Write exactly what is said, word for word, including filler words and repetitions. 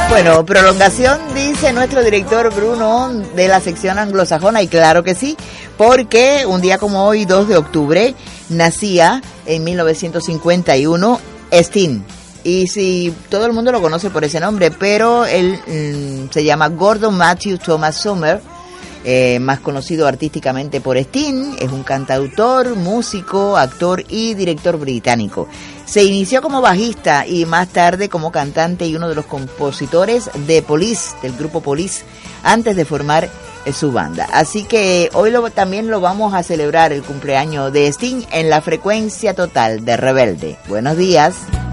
Bueno, prolongación, dice nuestro director Bruno, de la sección anglosajona, y claro que sí, porque un día como hoy, dos de octubre, nacía en mil novecientos cincuenta y uno Sting. Y si todo el mundo lo conoce por ese nombre, pero él mmm, se llama Gordon Matthew Thomas Summer, eh, más conocido artísticamente por Sting. Es un cantautor, músico, actor y director británico. Se inició como bajista y más tarde como cantante y uno de los compositores de Police, del grupo Police, antes de formar eh, su banda. Así que hoy lo, también lo vamos a celebrar, el cumpleaños de Sting, en la frecuencia total de Rebelde. Buenos días.